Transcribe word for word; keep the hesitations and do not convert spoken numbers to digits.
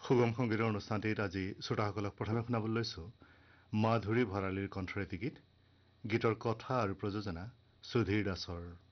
সুগম সংগীতৰ অনুষ্ঠানটিত আজি শ্ৰোতাসকলক প্ৰথমে শুনাবলৈ লৈছোঁ মাধুৰী ভঁৰালীৰ কণ্ঠৰে এটি গীত। গীতৰ কথা আৰু প্ৰযোজনা সুধীৰ দাসৰ।